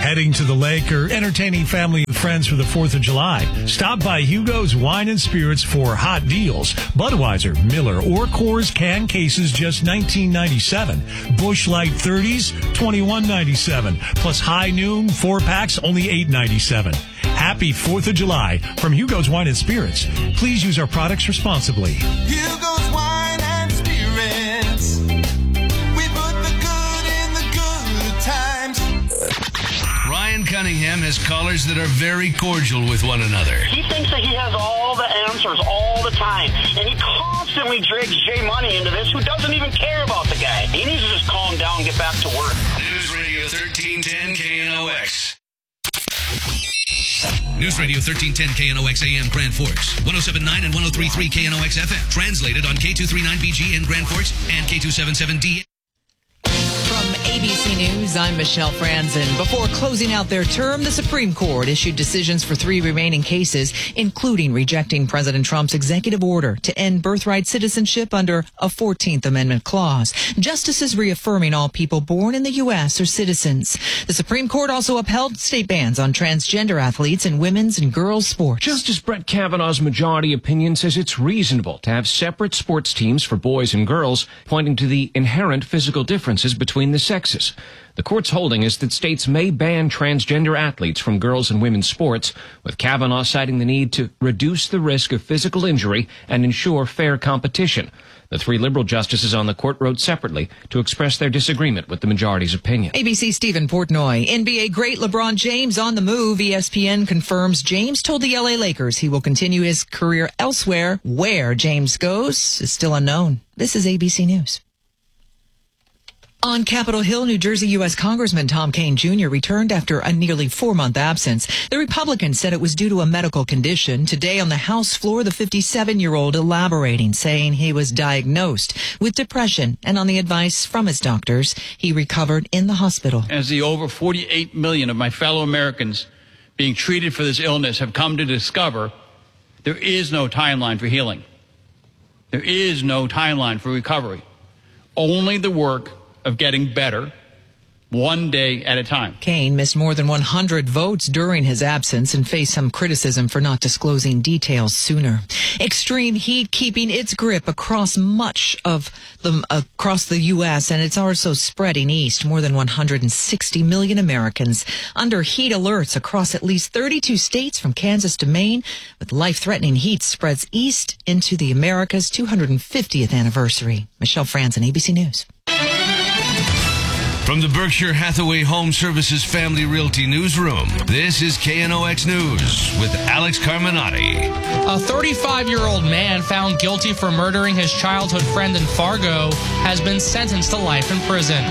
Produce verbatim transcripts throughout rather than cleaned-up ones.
Heading to the lake or entertaining family and friends for the fourth of July? Stop by Hugo's Wine and Spirits for hot deals. Budweiser, Miller, or Coors can cases just nineteen ninety-seven. Busch Light thirties, twenty-one ninety-seven. Plus High Noon four packs, only eight ninety-seven. Happy fourth of July from Hugo's Wine and Spirits. Please use our products responsibly. Hugo's Wine and Spirits. We put the good in the good times. Ryan Cunningham has callers that are very cordial with one another. He thinks that he has all the answers all the time, and he constantly drags Jay Money into this, who doesn't even care about the guy. He needs to just calm down and get back to work. News Radio thirteen ten K N O X. News Radio thirteen ten K N O X A M Grand Forks, one oh seven point nine and one oh three point three K N O X F M. Translated on K two thirty-nine B G in Grand Forks and K two seventy-seven D. From A B C News, I'm Michelle Franzen. Before closing out their term, the Supreme Court issued decisions for three remaining cases, including rejecting President Trump's executive order to end birthright citizenship under a fourteenth Amendment clause. Justices reaffirming all people born in the U S are citizens. The Supreme Court also upheld state bans on transgender athletes in women's and girls' sports. Justice Brett Kavanaugh's majority opinion says it's reasonable to have separate sports teams for boys and girls, pointing to the inherent physical differences between the sexes. The court's holding is that states may ban transgender athletes from girls and women's sports, with Kavanaugh citing the need to reduce the risk of physical injury and ensure fair competition. The three liberal justices on the court wrote separately to express their disagreement with the majority's opinion. A B C's Stephen Portnoy. N B A great LeBron James on the move. E S P N confirms James told the L A Lakers he will continue his career elsewhere. Where James goes is still unknown. This is A B C News. On Capitol Hill, New Jersey, U S Congressman Tom Kean Junior returned after a nearly four-month absence. The Republican said it was due to a medical condition. Today on the House floor, the fifty-seven-year-old elaborating, saying he was diagnosed with depression, and on the advice from his doctors, he recovered in the hospital. As the over forty-eight million of my fellow Americans being treated for this illness have come to discover, there is no timeline for healing. There is no timeline for recovery. Only the work of getting better one day at a time. Kean missed more than one hundred votes during his absence and faced some criticism for not disclosing details sooner. Extreme heat keeping its grip across much of the across the U S, and it's also spreading east. More than one hundred sixty million Americans under heat alerts across at least thirty-two states from Kansas to Maine, with life-threatening heat spreads east into the Americas' two hundred fiftieth anniversary. Michelle Franzen, A B C News. From the Berkshire Hathaway Home Services Family Realty Newsroom, this is K N O X News with Alex Carminati. A thirty-five-year-old man found guilty for murdering his childhood friend in Fargo has been sentenced to life in prison.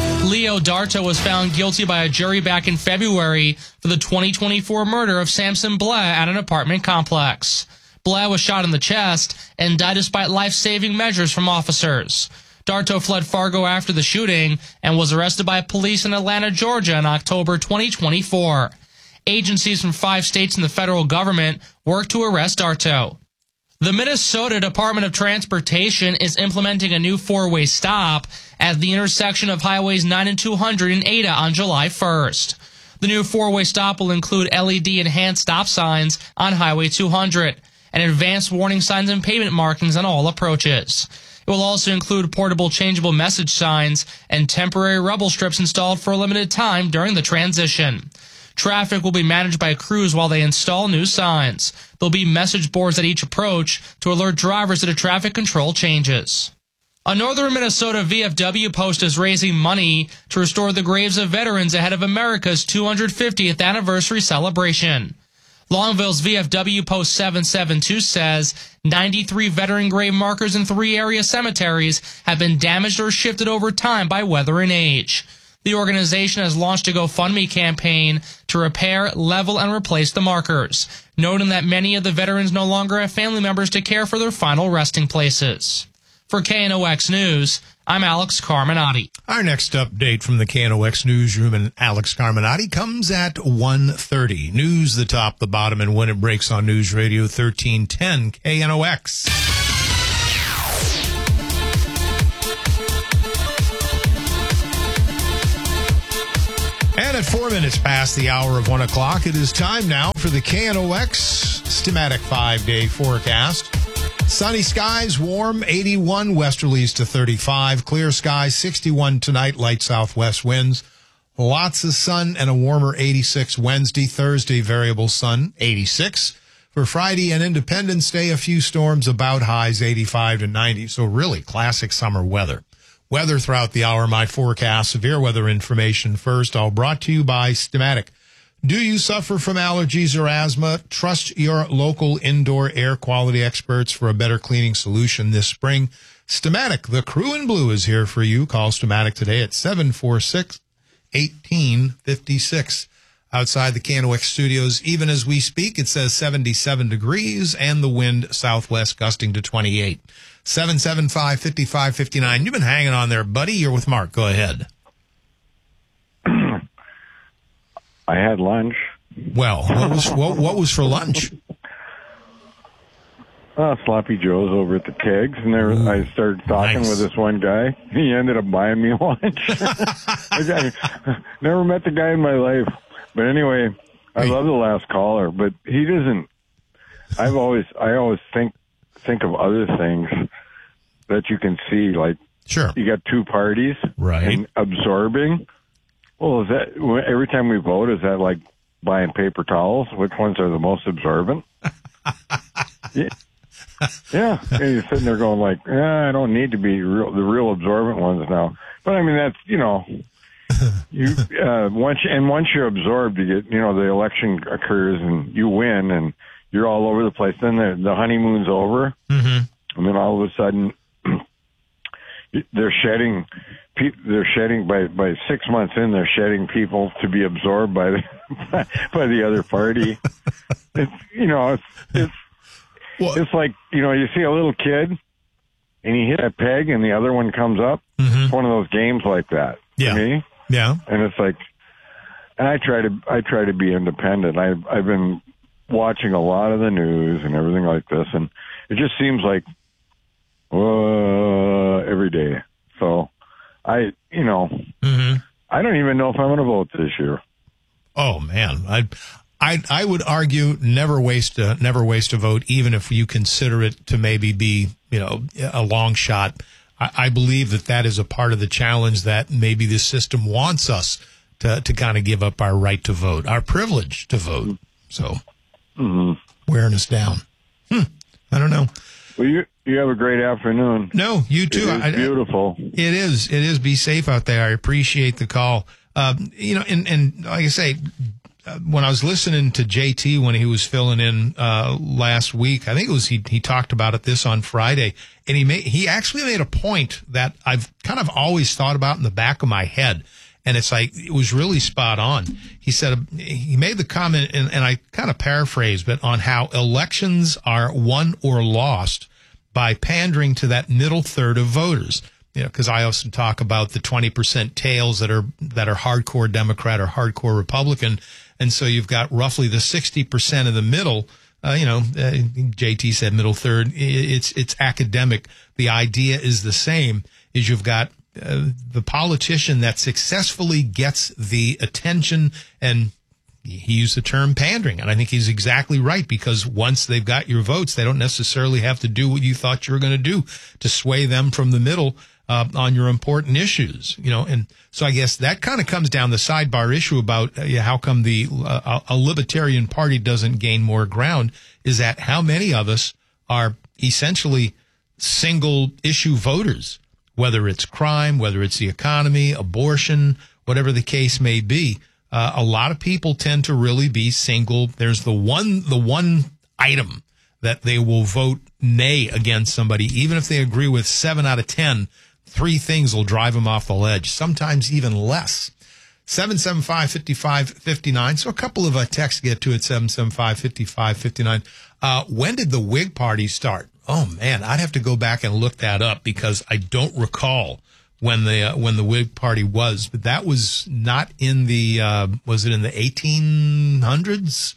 Leo Darto was found guilty by a jury back in February for the twenty twenty-four murder of Samson Blais at an apartment complex. Blais was shot in the chest and died despite life-saving measures from officers. Darto fled Fargo after the shooting and was arrested by police in Atlanta, Georgia in October twenty twenty-four. Agencies from five states and the federal government worked to arrest Darto. The Minnesota Department of Transportation is implementing a new four-way stop at the intersection of Highways nine and two hundred in Ada on July first. The new four-way stop will include L E D enhanced stop signs on Highway two hundred and advanced warning signs and pavement markings on all approaches. It will also include portable changeable message signs and temporary rubble strips installed for a limited time during the transition. Traffic will be managed by crews while they install new signs. There'll be message boards at each approach to alert drivers to the traffic control changes. A Northern Minnesota V F W post is raising money to restore the graves of veterans ahead of America's two hundred fiftieth anniversary celebration. Longville's V F W Post seven seven two says ninety-three veteran grave markers in three area cemeteries have been damaged or shifted over time by weather and age. The organization has launched a GoFundMe campaign to repair, level, and replace the markers, noting that many of the veterans no longer have family members to care for their final resting places. For K N O X News, I'm Alex Carminati. Our next update from the K N O X Newsroom and Alex Carminati comes at one thirty. News, the top, the bottom, and when it breaks on News Radio thirteen ten K N O X. And at four minutes past the hour of one o'clock, it is time now for the K N O X Stamatic five-day forecast. Sunny skies, warm, eighty-one, westerlies to thirty-five, clear skies, sixty-one tonight, light southwest winds. Lots of sun and a warmer eighty-six Wednesday, Thursday, variable sun, eighty-six. For Friday and Independence Day, a few storms, about highs eighty-five to ninety. So really classic summer weather. Weather throughout the hour, my forecast, severe weather information first, all brought to you by Stamatic. Do you suffer from allergies or asthma? Trust your local indoor air quality experts for a better cleaning solution this spring. Stamatic, the crew in blue, is here for you. Call Stamatic today at seven four six, one eight five six. Outside the K N O X studios, even as we speak, it says seventy-seven degrees and the wind southwest gusting to twenty-eight. seven seven five, five five five nine. You've been hanging on there, buddy. You're with Mark. Go ahead. I had lunch. Well, what was what, what was for lunch? Uh, Sloppy Joe's over at the Kegs, and there Ooh, I started talking nice. with this one guy. He ended up buying me lunch. I never met the guy in my life. But anyway, I hey. love the last caller, but he doesn't. I've always, I always think think of other things that you can see. Like, sure, you got two parties, right? And absorbing. Well, is that every time we vote? Is that like buying paper towels? Which ones are the most absorbent? yeah. yeah, and you're sitting there going like, eh, I don't need to be real, the real absorbent ones now. But I mean, that's you know. You uh, once and once you're absorbed, you get you know the election occurs and you win and you're all over the place. Then the, the honeymoon's over, mm-hmm. and then all of a sudden they're shedding. They're shedding by by six months in. They're shedding people to be absorbed by the by the other party. It's you know it's it's well, it's like you know you see a little kid and he hit a peg and the other one comes up. Mm-hmm. It's one of those games like that. Yeah. To me. Yeah. And it's like, and I try to, I try to be independent. I've, I've been watching a lot of the news and everything like this, and it just seems like, uh, every day. So I, you know, mm-hmm. I don't even know if I'm going to vote this year. Oh man. I, I, I would argue never waste a, never waste a vote, even if you consider it to maybe be, you know, a long shot. I believe that that is a part of the challenge that maybe this system wants us to, to kind of give up our right to vote, our privilege to vote. So mm-hmm. wearing us down. Hmm. I don't know. Well, you you have a great afternoon. No, you too. It is I, beautiful. It is. It is. Be safe out there. I appreciate the call. Um, you know, and, and like I say, when I was listening to J T when he was filling in uh, last week, I think it was he he talked about it this on Friday, and he made he actually made a point that I've kind of always thought about in the back of my head, and it's like it was really spot on. He said he made the comment, and, and I kind of paraphrase, but on how elections are won or lost by pandering to that middle third of voters. You know, because I also talk about the twenty percent tails that are that are hardcore Democrat or hardcore Republican. And so you've got roughly the sixty percent of the middle, uh, you know, uh, J T said middle third. It's, it's academic. The idea is the same, is you've got uh, the politician that successfully gets the attention, and he used the term pandering. And I think he's exactly right, because once they've got your votes, they don't necessarily have to do what you thought you were going to do to sway them from the middle Uh, on your important issues, you know, and so I guess that kind of comes down the sidebar issue about uh, yeah, how come the uh, a libertarian party doesn't gain more ground, is that how many of us are essentially single issue voters, whether it's crime, whether it's the economy, abortion, whatever the case may be. Uh, a lot of people tend to really be single. There's the one, the one item that they will vote nay against somebody, even if they agree with seven out of ten. Three things will drive them off the ledge, sometimes even less. seven seven five, five five five nine. So a couple of uh, texts to get to at seven seven five, five five five nine. Uh, when did the Whig Party start? Oh, man, I'd have to go back and look that up, because I don't recall when the uh, when the Whig Party was. But that was not in the, uh, was it in the eighteen hundreds?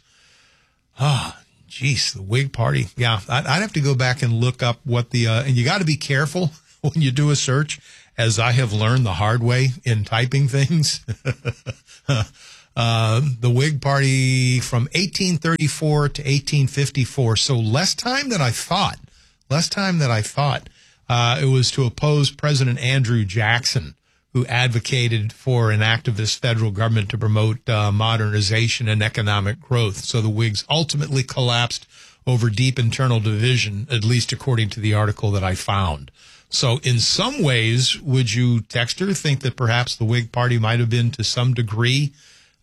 Ah, oh, geez, the Whig Party. Yeah, I'd, I'd have to go back and look up what the, uh, and you got to be careful when you do a search, as I have learned the hard way in typing things. Uh, the Whig Party from eighteen thirty-four to eighteen fifty-four. So less time than I thought. Less time than I thought. Uh, it was to oppose President Andrew Jackson, who advocated for an act of this federal government to promote uh, modernization and economic growth. So the Whigs ultimately collapsed over deep internal division, at least according to the article that I found. So in some ways, would you, Texter, think that perhaps the Whig Party might have been to some degree,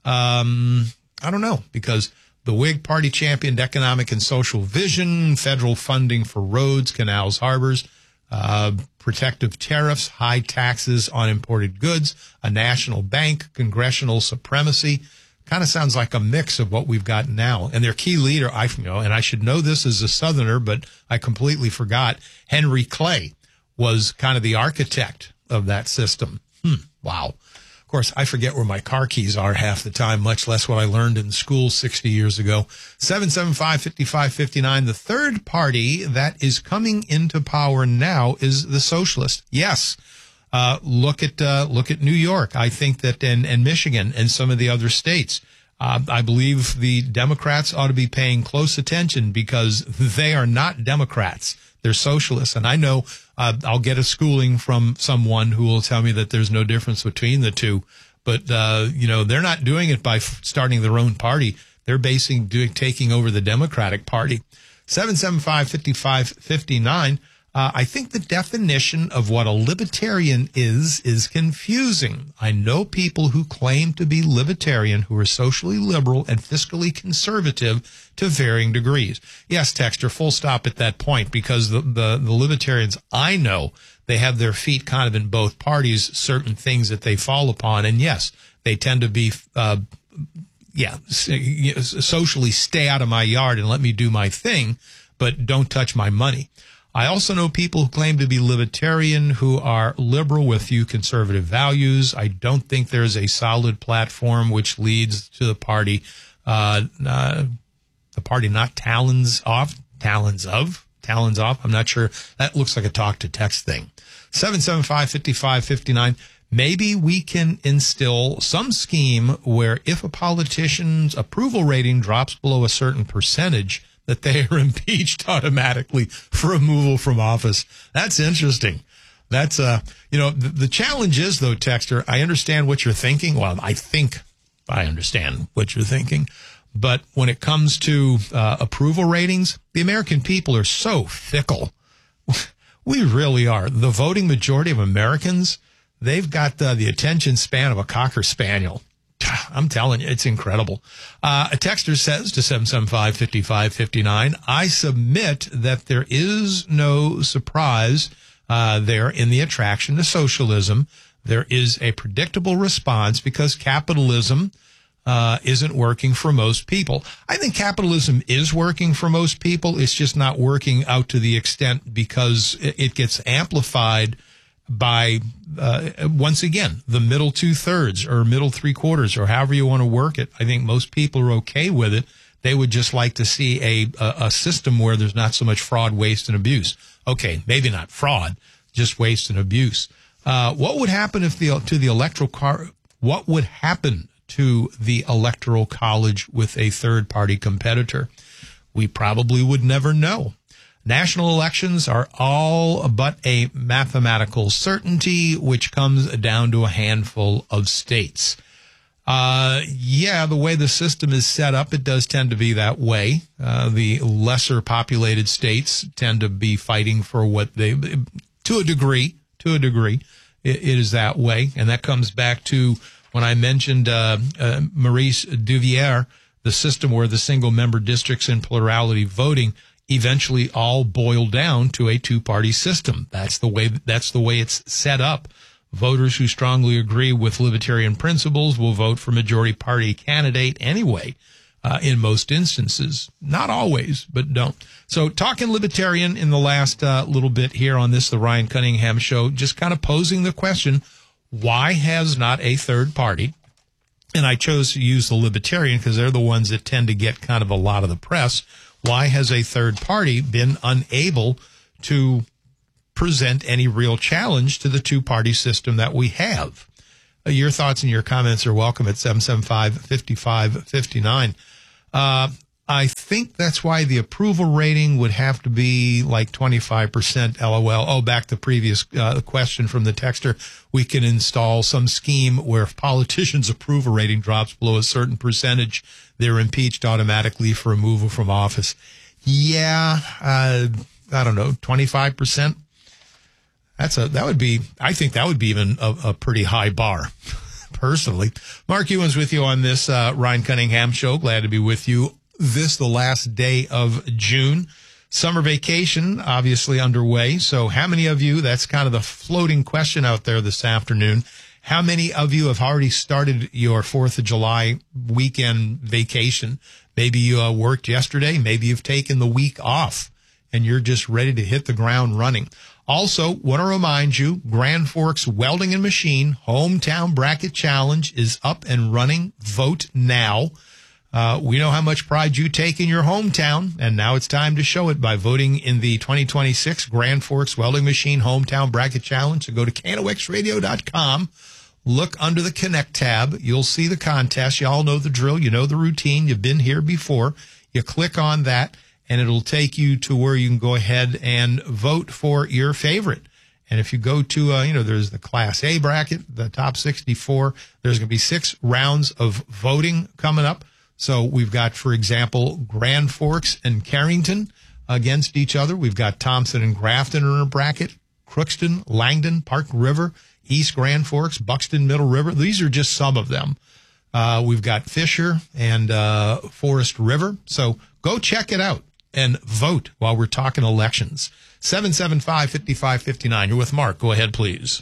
um, I don't know, because the Whig Party championed economic and social vision, federal funding for roads, canals, harbors, uh, protective tariffs, high taxes on imported goods, a national bank, congressional supremacy. Kind of sounds like a mix of what we've got now. And their key leader, I you know, and I should know this as a Southerner, but I completely forgot, Henry Clay was kind of the architect of that system. Hmm, wow. Of course, I forget where my car keys are half the time, much less what I learned in school sixty years ago. seven seven five, five five five nine. The third party that is coming into power now is the socialist. Yes. Uh, look at, uh, look at New York. I think that, and, and Michigan and some of the other states. Uh, I believe the Democrats ought to be paying close attention because they are not Democrats. They're socialists. And I know, uh, I'll get a schooling from someone who will tell me that there's no difference between the two. But, uh, you know, they're not doing it by f- starting their own party. They're basing, doing, taking over the Democratic Party. seven seven five, five five five nine. Uh, I think the definition of what a libertarian is is confusing. I know people who claim to be libertarian who are socially liberal and fiscally conservative to varying degrees. Yes, Texter, full stop at that point, because the, the, the libertarians I know, they have their feet kind of in both parties, certain things that they fall upon. And yes, they tend to be, uh, yeah, socially stay out of my yard and let me do my thing, but don't touch my money. I also know people who claim to be libertarian who are liberal with few conservative values. I don't think there's a solid platform which leads to the party, uh, uh, the party not talons off, talons of, talons off. I'm not sure. That looks like a talk to text thing. seven seven five, five five five nine. Maybe we can instill some scheme where if a politician's approval rating drops below a certain percentage, that they are impeached automatically for removal from office. That's interesting. That's, uh, you know, the, the challenge is, though, Texter, I understand what you're thinking. Well, I think I understand what you're thinking. But when it comes to uh, approval ratings, the American people are so fickle. We really are. The voting majority of Americans, they've got uh, the attention span of a Cocker Spaniel. I'm telling you, it's incredible. Uh, a texter says to seven seven five, five five five nine, I submit that there is no surprise uh, there in the attraction to socialism. There is a predictable response because capitalism uh, isn't working for most people. I think capitalism is working for most people. It's just not working out to the extent because it gets amplified by, uh, once again, the middle two thirds or middle three quarters or however you want to work it. I think most people are okay with it. They would just like to see a, a, a system where there's not so much fraud, waste, and abuse. Okay, maybe not fraud, just waste and abuse. Uh, what would happen if the, to the electoral car, what would happen to the electoral college with a third party competitor? We probably would never know. National elections are all but a mathematical certainty, which comes down to a handful of states. Uh, yeah, the way the system is set up, it does tend to be that way. Uh, the lesser populated states tend to be fighting for what they, to a degree, to a degree, it, it is that way. And that comes back to when I mentioned uh, uh, Maurice Duvier, the system where the single member districts and plurality voting eventually all boil down to a two-party system. That's the way, that's the way it's set up. Voters who strongly agree with libertarian principles will vote for majority party candidate anyway, uh, in most instances. Not always, but don't. So talking libertarian in the last uh, little bit here on this, the Ryan Cunningham Show, just kind of posing the question, why has not a third party, and I chose to use the libertarian because they're the ones that tend to get kind of a lot of the press, why has a third party been unable to present any real challenge to the two-party system that we have? uh, your thoughts and your comments are welcome at seven seven five, five five five nine. Uh, I think that's why the approval rating would have to be like twenty-five percent LOL. Oh, back to the previous uh, question from the texter. We can install some scheme where if politicians' approval rating drops below a certain percentage, they're impeached automatically for removal from office. Yeah, uh, I don't know, twenty-five percent. That's a, that would be, I think that would be even a, a pretty high bar, personally. Mark Ewens with you on this uh, Ryan Cunningham show. Glad to be with you. This, the last day of June. Summer vacation, obviously underway. So how many of you, that's kind of the floating question out there this afternoon. How many of you have already started your fourth of July weekend vacation? Maybe you uh, worked yesterday. Maybe you've taken the week off and you're just ready to hit the ground running. Also, want to remind you, Grand Forks Welding and Machine Hometown Bracket Challenge is up and running. Vote now. Uh, we know how much pride you take in your hometown, and now it's time to show it by voting in the twenty twenty-six Grand Forks Welding Machine Hometown Bracket Challenge. So go to K N O X radio dot com, look under the Connect tab. You'll see the contest. You all know the drill. You know the routine. You've been here before. You click on that, and it'll take you to where you can go ahead and vote for your favorite. And if you go to, uh, you know, there's the Class A bracket, the top sixty-four. There's going to be six rounds of voting coming up. So we've got, for example, Grand Forks and Carrington against each other. We've got Thompson and Grafton in a bracket, Crookston, Langdon, Park River, East Grand Forks, Buxton, Middle River. These are just some of them. Uh, we've got Fisher and uh, Forest River. So go check it out and vote while we're talking elections. seven seven five, five five five nine. You're with Mark. Go ahead, please.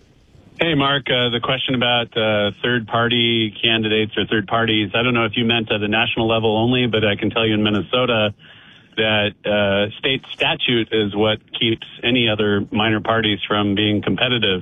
Hey, Mark, uh, the question about uh, third-party candidates or third parties, I don't know if you meant at the national level only, but I can tell you in Minnesota that uh, state statute is what keeps any other minor parties from being competitive.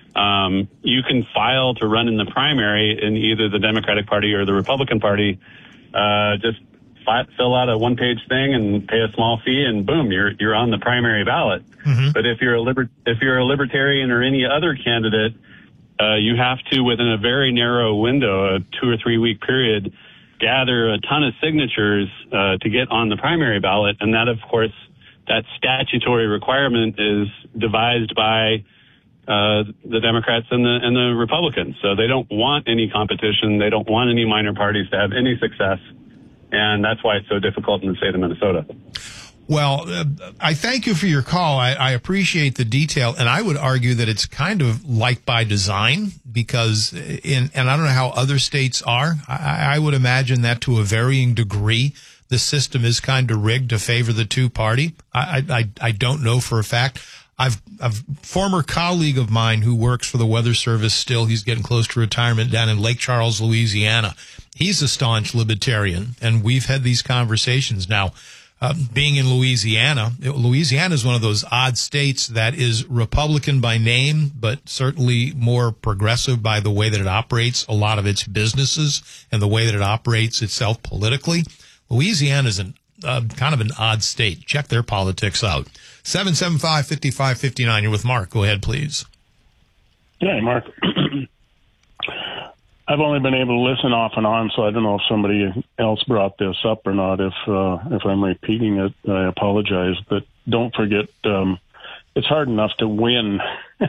Um, you can file to run in the primary in either the Democratic Party or the Republican Party. Uh, just fi- fill out a one-page thing and pay a small fee, and boom, you're you're on the primary ballot. Mm-hmm. But if you're a liber- if you're a libertarian or any other candidate, uh, you have to, within a very narrow window, a two or three week period, gather a ton of signatures uh, to get on the primary ballot, and that, of course, that statutory requirement is devised by uh, the Democrats and the and the Republicans. So they don't want any competition. They don't want any minor parties to have any success, and that's why it's so difficult in the state of Minnesota. Well, uh, I thank you for your call. I, I appreciate the detail, and I would argue that it's kind of like by design because, in and I don't know how other states are. I, I would imagine that to a varying degree, the system is kind of rigged to favor the two party. I I, I don't know for a fact. I've a former colleague of mine who works for the Weather Service still. He's getting close to retirement down in Lake Charles, Louisiana. He's a staunch libertarian, and we've had these conversations now. Uh, being in Louisiana, Louisiana is one of those odd states that is Republican by name, but certainly more progressive by the way that it operates a lot of its businesses and the way that it operates itself politically. Louisiana is an, uh, kind of an odd state. Check their politics out. seven seven five, five five five nine. You're with Mark. Go ahead, please. Yeah, Mark. I've only been able to listen off and on, so I don't know if somebody else brought this up or not. If uh, if I'm repeating it, I apologize. But don't forget, um, it's hard enough to win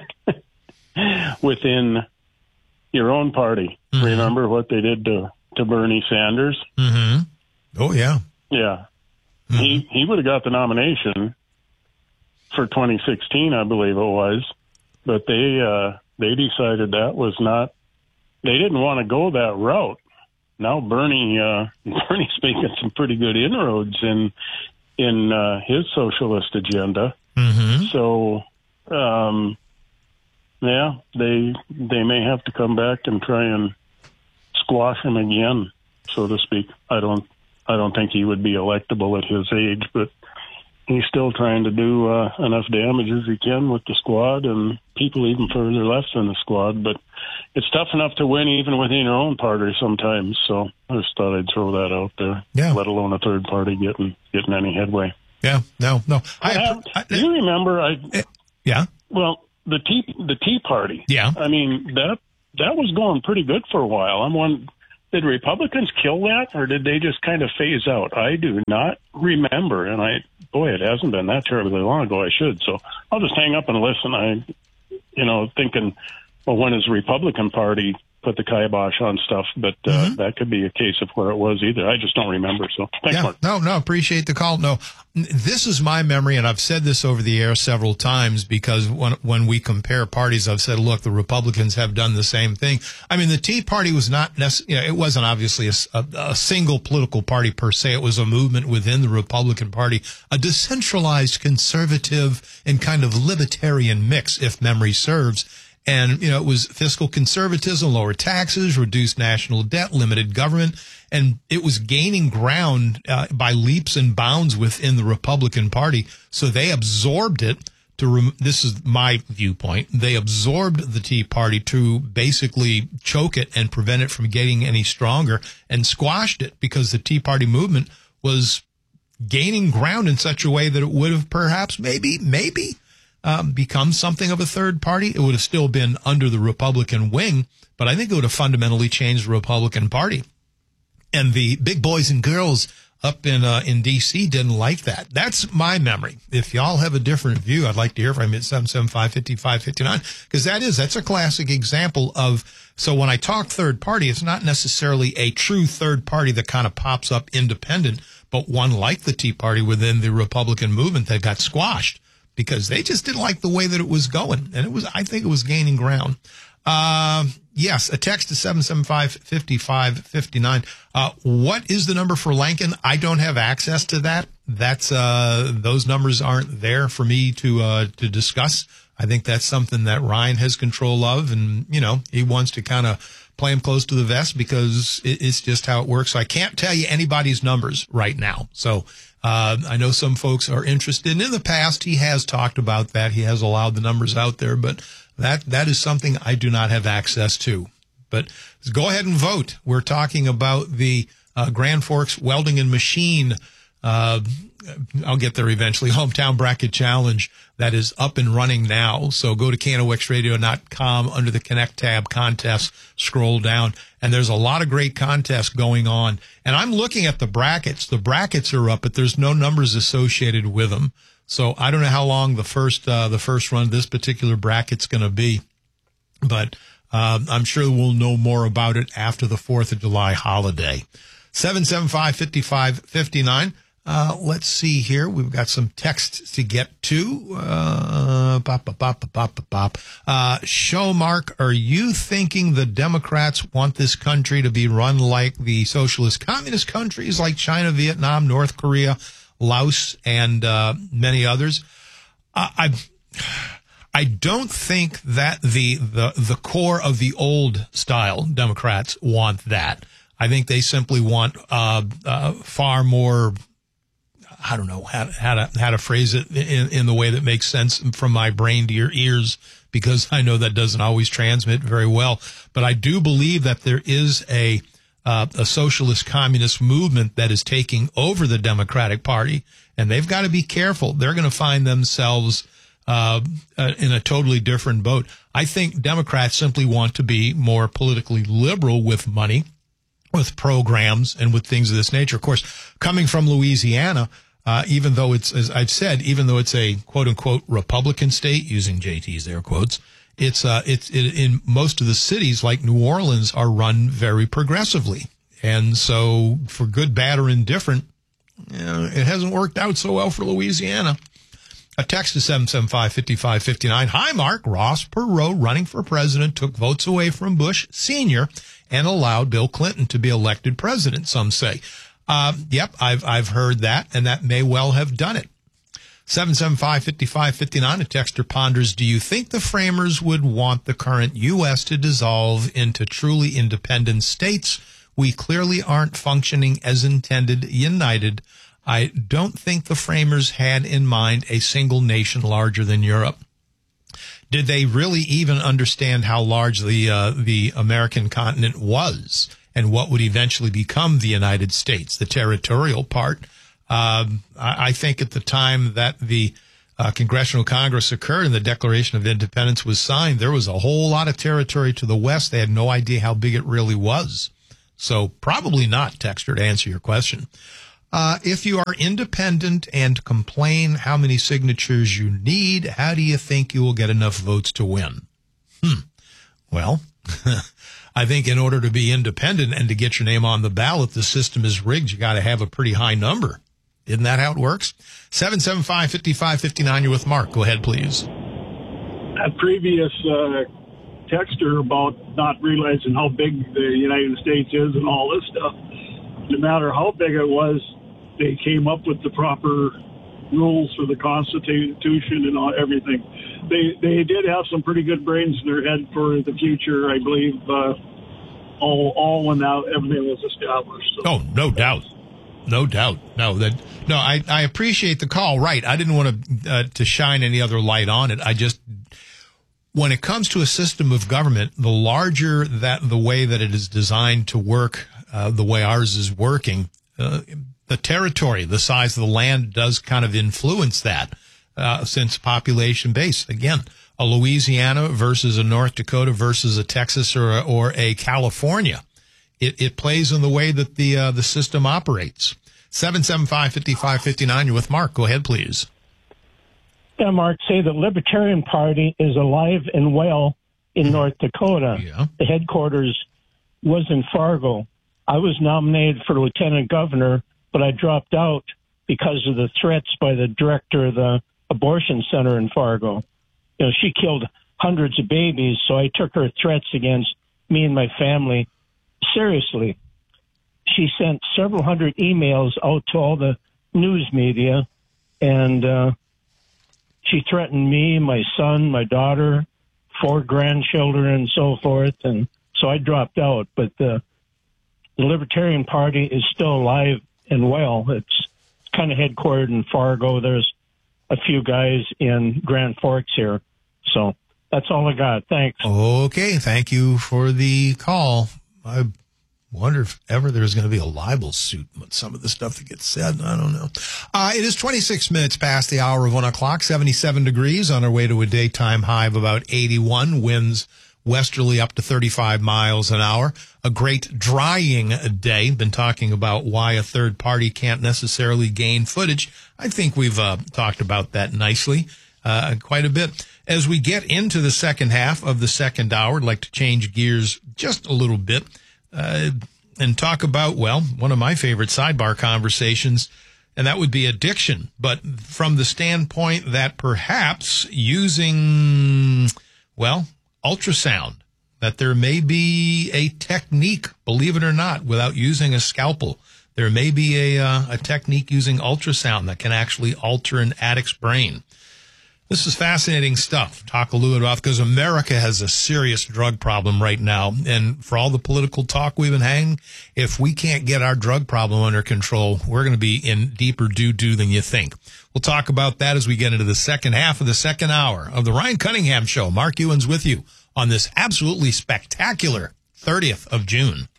within your own party. Mm-hmm. Remember what they did to, to Bernie Sanders? Mm-hmm. Oh, yeah. Yeah. Mm-hmm. He, he would have got the nomination for twenty sixteen, I believe it was. But they uh, they decided that was not. They didn't want to go that route. Now Bernie, uh, Bernie's making some pretty good inroads in in uh, his socialist agenda. Mm-hmm. So, um, yeah, they they may have to come back and try and squash him again, so to speak. I don't I don't think he would be electable at his age, but he's still trying to do uh, enough damage as he can with the squad and people even further left than the squad. But it's tough enough to win even within your own party sometimes. So I just thought I'd throw that out there, yeah. Let alone a third party getting getting any headway. Yeah, no, no. I, have, I, do you remember? I yeah. Well, the Tea the Tea Party. Yeah. I mean that that was going pretty good for a while. I'm one. Did Republicans kill that, or did they just kind of phase out? I do not remember, and I, boy, it hasn't been that terribly long ago. I should, so I'll just hang up and listen. I, you know, thinking, well, when is the Republican Party put the kibosh on stuff? But uh, mm-hmm. that could be a case of where it was either. I just don't remember. So thanks, yeah, Mark. No, no, appreciate the call. No, this is my memory, and I've said this over the air several times because when when we compare parties, I've said, look, the Republicans have done the same thing. I mean, the Tea Party was not necessarily, you know, it wasn't obviously a, a, a single political party per se. It was a movement within the Republican Party, a decentralized conservative and kind of libertarian mix, if memory serves. And, you know, it was fiscal conservatism, lower taxes, reduced national debt, limited government. And it was gaining ground uh, by leaps and bounds within the Republican Party. So they absorbed it to, rem- this is my viewpoint, they absorbed the Tea Party to basically choke it and prevent it from getting any stronger, and squashed it because the Tea Party movement was gaining ground in such a way that it would have perhaps maybe, maybe, Um, become something of a third party. It would have still been under the Republican wing, but I think it would have fundamentally changed the Republican Party. And the big boys and girls up in uh, in D C didn't like that. That's my memory. If y'all have a different view, I'd like to hear from you at seven seven five, five five five nine, because that is, that's a classic example of, so when I talk third party, it's not necessarily a true third party that kind of pops up independent, but one like the Tea Party within the Republican movement that got squashed, because they just didn't like the way that it was going. And it was, I think it was gaining ground. Uh, yes, a text to seven seven five, five five five nine. Uh, what is the number for Lankin? I don't have access to that. That's, uh, those numbers aren't there for me to, uh, to discuss. I think that's something that Ryan has control of. And, you know, he wants to kind of play him close to the vest because it, it's just how it works. So I can't tell you anybody's numbers right now. So, Uh, I know some folks are interested. And in the past, he has talked about that. He has allowed the numbers out there, but that, that is something I do not have access to. But go ahead and vote. We're talking about the, uh, Grand Forks Welding and Machine, uh, I'll get there eventually, Hometown Bracket Challenge that is up and running now. So go to K N O X radio dot com under the Connect tab, contest, scroll down, and there's a lot of great contests going on. And I'm looking at the brackets. The brackets are up, but there's no numbers associated with them. So I don't know how long the first, uh, the first run of this particular bracket's going to be, but, uh, I'm sure we'll know more about it after the fourth of July holiday. seven seven five, five five five nine. Uh, let's see here. We've got some texts to get to. Uh, pop, pop, pop, pop, pop, pop. Uh, show Mark, are you thinking the Democrats want this country to be run like the socialist communist countries like China, Vietnam, North Korea, Laos, and, uh, many others? Uh, I, I don't think that the, the, the core of the old style Democrats want that. I think they simply want, uh, uh, far more, I don't know how, how to how to phrase it in, in the way that makes sense from my brain to your ears, because I know that doesn't always transmit very well. But I do believe that there is a uh, a socialist communist movement that is taking over the Democratic Party, and they've got to be careful. They're going to find themselves uh, uh, in a totally different boat. I think Democrats simply want to be more politically liberal with money, with programs, and with things of this nature. Of course, coming from Louisiana, Uh, even though it's, as I've said, even though it's a quote unquote Republican state, using J T's air quotes, it's, uh, it's it, in most of the cities like New Orleans are run very progressively. And so for good, bad, or indifferent, you know, it hasn't worked out so well for Louisiana. A text to seven seven five, five five five nine. Hi, Mark. Ross Perot running for president took votes away from Bush Senior and allowed Bill Clinton to be elected president, some say. Uh, yep, I've, I've heard that, and that may well have done it. seven seven five, five five five nine, a texter ponders, do you think the framers would want the current U S to dissolve into truly independent states? We clearly aren't functioning as intended, united. I don't think the framers had in mind a single nation larger than Europe. Did they really even understand how large the, uh, the American continent was? And what would eventually become the United States, the territorial part? Um, I, I think at the time that the uh, Congressional Congress occurred and the Declaration of Independence was signed, there was a whole lot of territory to the west. They had no idea how big it really was. So probably not, Texter, to answer your question. Uh, if you are independent and complain how many signatures you need, how do you think you will get enough votes to win? Hmm. Well, I think in order to be independent and to get your name on the ballot, the system is rigged. You got to have a pretty high number. Isn't that how it works? seven seven five, five five five nine, you're with Mark. Go ahead, please. A previous uh, texter about not realizing how big the United States is and all this stuff. No matter how big it was, they came up with the proper rules for the Constitution and all, everything. They they did have some pretty good brains in their head for the future, I believe, uh, all all when that, everything was established. So. Oh, no doubt. No doubt. No, that no. I, I appreciate the call. Right. I didn't want to uh, to shine any other light on it. I just, when it comes to a system of government, the larger that the way that it is designed to work, uh, the way ours is working, uh, the territory, the size of the land does kind of influence that. Uh, since population base, again, a Louisiana versus a North Dakota versus a Texas or a, or a California. It, it plays in the way that the uh, the system operates. seven seven five, five five five nine, you're with Mark. Go ahead, please. Yeah, Mark, say the Libertarian Party is alive and well in North Dakota. Yeah. The headquarters was in Fargo. I was nominated for lieutenant governor, but I dropped out because of the threats by the director of the abortion center in Fargo. You know, she killed hundreds of babies, so I took her threats against me and my family seriously. She sent several hundred emails out to all the news media, and uh, she threatened me, my son, my daughter, four grandchildren, and so forth, and so I dropped out. But the, the Libertarian Party is still alive and well. It's kind of headquartered in Fargo. There's a few guys in Grand Forks here. So that's all I got. Thanks. Okay. Thank you for the call. I wonder if ever there's going to be a libel suit with some of the stuff that gets said. I don't know. Uh, it is twenty-six minutes past the hour of one o'clock, seventy-seven degrees on our way to a daytime high of about eighty-one. Winds westerly up to thirty-five miles an hour. A great drying day. Been talking about why a third party can't necessarily gain footage. I think we've uh, talked about that nicely uh, quite a bit. As we get into the second half of the second hour, I'd like to change gears just a little bit uh, and talk about, well, one of my favorite sidebar conversations, and that would be addiction. But from the standpoint that perhaps using, well, ultrasound, that there may be a technique, believe it or not, without using a scalpel. There may be a, uh, a technique using ultrasound that can actually alter an addict's brain. This is fascinating stuff. Talk a little bit about, because America has a serious drug problem right now. And for all the political talk we've been having, if we can't get our drug problem under control, we're going to be in deeper doo-doo than you think. We'll talk about that as we get into the second half of the second hour of the Ryan Cunningham Show. Mark Ewens with you on this absolutely spectacular thirtieth of June.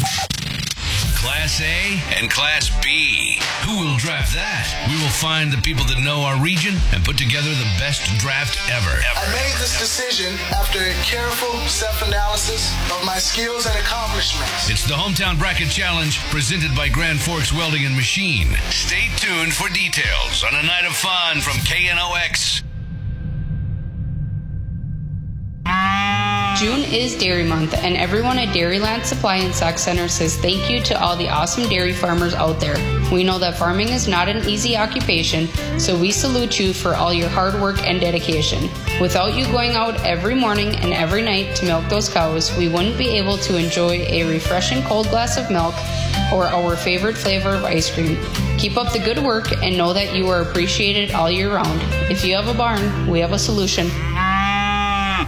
Class A and Class B. Who will draft that? We will find the people that know our region and put together the best draft ever. I made this decision after a careful self-analysis of my skills and accomplishments. It's the Hometown Bracket Challenge presented by Grand Forks Welding and Machine. Stay tuned for details on a night of fun from K N O X. June is Dairy Month, and everyone at Dairyland Supply and Sac Center says thank you to all the awesome dairy farmers out there. We know that farming is not an easy occupation, so we salute you for all your hard work and dedication. Without you going out every morning and every night to milk those cows, we wouldn't be able to enjoy a refreshing cold glass of milk or our favorite flavor of ice cream. Keep up the good work and know that you are appreciated all year round. If you have a barn, we have a solution.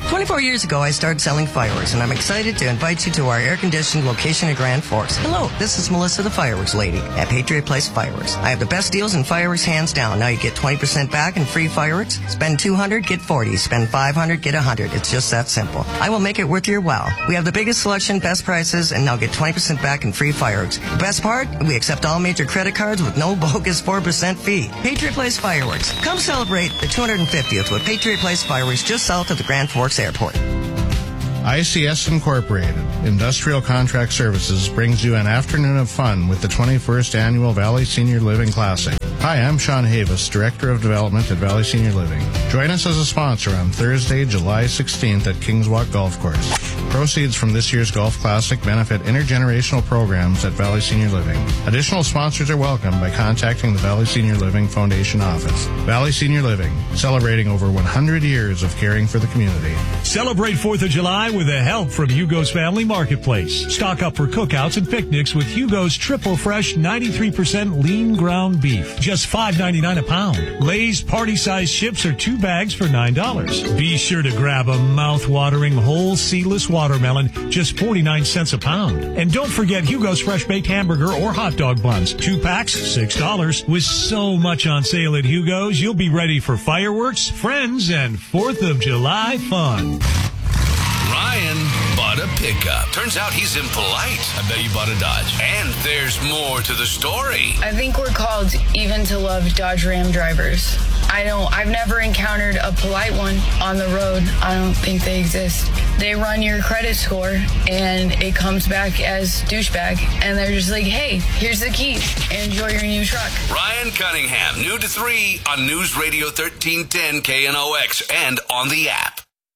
twenty-four years ago, I started selling fireworks, and I'm excited to invite you to our air-conditioned location at Grand Forks. Hello, this is Melissa, the fireworks lady at Patriot Place Fireworks. I have the best deals in fireworks, hands down. Now you get twenty percent back in free fireworks. Spend two hundred dollars, get forty dollars. Spend five hundred dollars, get one hundred dollars. It's just that simple. I will make it worth your while. We have the biggest selection, best prices, and now get twenty percent back in free fireworks. The best part? We accept all major credit cards with no bogus four percent fee. Patriot Place Fireworks. Come celebrate the two hundred fiftieth with Patriot Place Fireworks just south of the Grand Forks Airport. I C S Incorporated, Industrial Contract Services, brings you an afternoon of fun with the twenty-first Annual Valley Senior Living Classic. Hi, I'm Sean Havis, Director of Development at Valley Senior Living. Join us as a sponsor on Thursday, July sixteenth at Kings Walk Golf Course. Proceeds from this year's Golf Classic benefit intergenerational programs at Valley Senior Living. Additional sponsors are welcome by contacting the Valley Senior Living Foundation office. Valley Senior Living, celebrating over one hundred years of caring for the community. Celebrate fourth of July with the help from Hugo's Family Marketplace. Stock up for cookouts and picnics with Hugo's Triple Fresh ninety-three percent lean ground beef. Just five ninety-nine a pound. Lay's party-sized chips are two bags for nine dollars. Be sure to grab a mouth-watering whole seedless watermelon, just forty-nine cents a pound. And don't forget Hugo's fresh-baked hamburger or hot dog buns. Two packs, six dollars. With so much on sale at Hugo's, you'll be ready for fireworks, friends, and fourth of July fun. Ryan bought a pickup. Turns out he's impolite. I bet you bought a Dodge. And there's more to the story. I think we're called even to love Dodge Ram drivers. I don't, I've never encountered a polite one on the road. I don't think they exist. They run your credit score and it comes back as douchebag. And they're just like, hey, here's the keys. Enjoy your new truck. Ryan Cunningham, new to three on News Radio thirteen ten K N O X and on the app.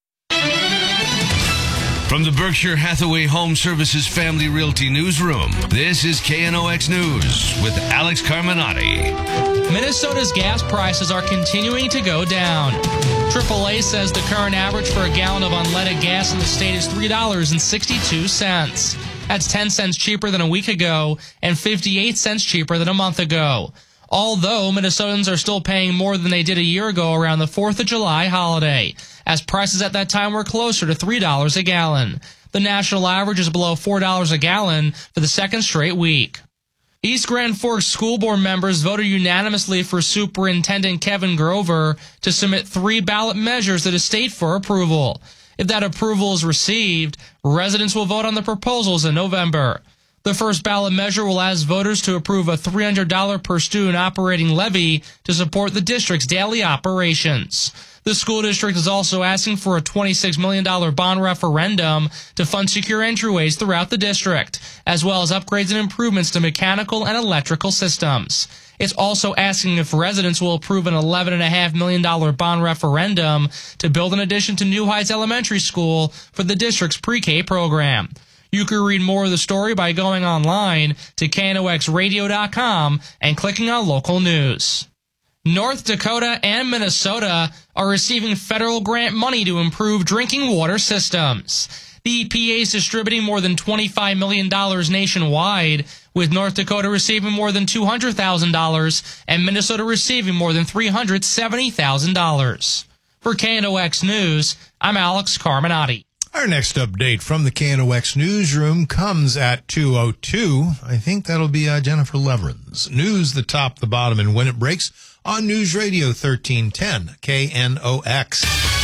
From the Berkshire Hathaway Home Services Family Realty Newsroom, this is K N O X News with Alex Carminati. Minnesota's gas prices are continuing to go down. triple A says the current average for a gallon of unleaded gas in the state is three dollars and sixty-two cents. That's ten cents cheaper than a week ago and fifty-eight cents cheaper than a month ago. Although Minnesotans are still paying more than they did a year ago around the fourth of July holiday, as prices at that time were closer to three dollars a gallon. The national average is below four dollars a gallon for the second straight week. East Grand Forks School Board members voted unanimously for Superintendent Kevin Grover to submit three ballot measures to the state for approval. If that approval is received, residents will vote on the proposals in November. The first ballot measure will ask voters to approve a three hundred dollars per student operating levy to support the district's daily operations. The school district is also asking for a twenty-six million dollars bond referendum to fund secure entryways throughout the district, as well as upgrades and improvements to mechanical and electrical systems. It's also asking if residents will approve an eleven point five million dollars bond referendum to build an addition to New Heights Elementary School for the district's pre-K program. You can read more of the story by going online to K N O X radio dot com and clicking on local news. North Dakota and Minnesota are receiving federal grant money to improve drinking water systems. The E P A is distributing more than twenty-five million dollars nationwide, with North Dakota receiving more than two hundred thousand dollars and Minnesota receiving more than three hundred seventy thousand dollars. For K N O X News, I'm Alex Carminati. Our next update from the K N O X newsroom comes at two oh two. I think that'll be uh, Jennifer Leverins. News, the top, the bottom, and when it breaks on News Radio thirteen ten K N O X.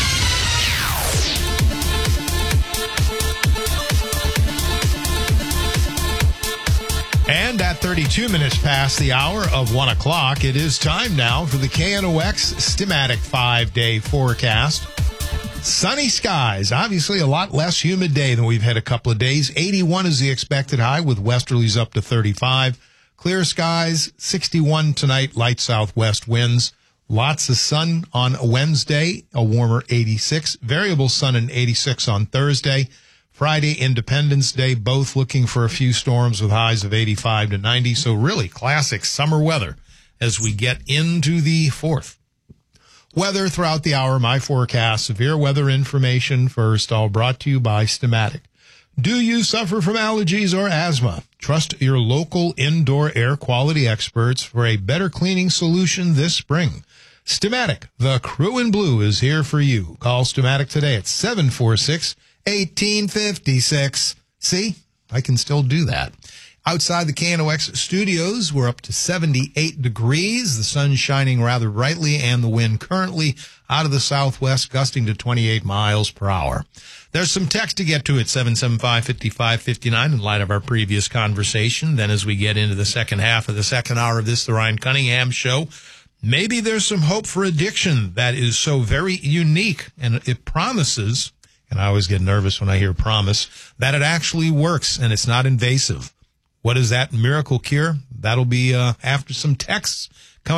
And at thirty-two minutes past the hour of one o'clock, it is time now for the K N O X Stimatic five-day forecast. Sunny skies, obviously a lot less humid day than we've had a couple of days. eighty-one is the expected high with westerlies up to thirty-five. Clear skies, sixty-one tonight, light southwest winds. Lots of sun on Wednesday, a warmer eighty-six. Variable sun and eighty-six on Thursday. Friday, Independence Day, both looking for a few storms with highs of eighty-five to ninety. So really classic summer weather as we get into the fourth. Weather throughout the hour, my forecast, severe weather information first, all brought to you by Stimatic. Do you suffer from allergies or asthma? Trust your local indoor air quality experts for a better cleaning solution this spring. Stamatic, the crew in blue, is here for you. Call Stamatic today at seven four six, one eight five six. See, I can still do that. Outside the K N O X studios, we're up to seventy-eight degrees. The sun's shining rather brightly, and the wind currently out of the southwest, gusting to twenty-eight miles per hour. There's some text to get to at seven seven five, five five five nine in light of our previous conversation. Then as we get into the second half of the second hour of this, the Ryan Cunningham Show, maybe there's some hope for addiction that is so very unique, and it promises, and I always get nervous when I hear promise, that it actually works and it's not invasive. What is that miracle cure? That'll be uh, after some texts